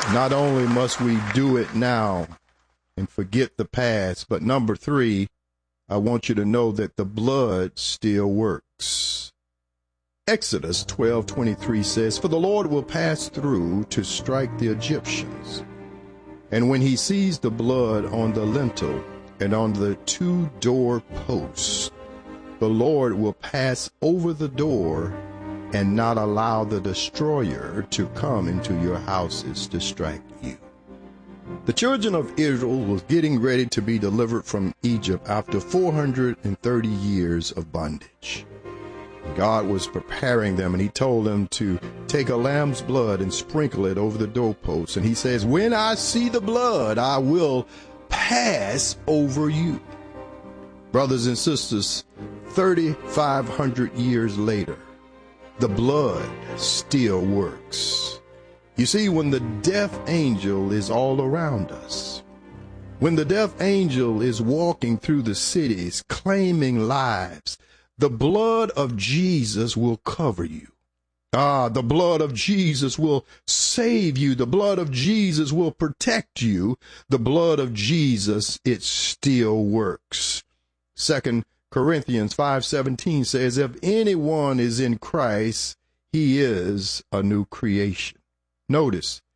Not only must we do it now and forget the past, but number three, I want you to know that the blood still works. Exodus 12:23 says, "For the Lord will pass through to strike the Egyptians. And when he sees the blood on the lintel and on the two door posts, the Lord will pass over the door and not allow the destroyer to come into your houses to strike you." The children of Israel was getting ready to be delivered from Egypt after 430 years of bondage. God was preparing them, and he told them to take a lamb's blood and sprinkle it over the doorposts. And he says, "When I see the blood, I will pass over you." Brothers and sisters, 3,500 years later, the blood still works. You see, when the death angel is all around us, when the death angel is walking through the cities claiming lives, the blood of Jesus will cover you. The blood of Jesus will save you. The blood of Jesus will protect you. The blood of Jesus, it still works. 2 Corinthians 5:17 says, "If anyone is in Christ, he is a new creation." Notice,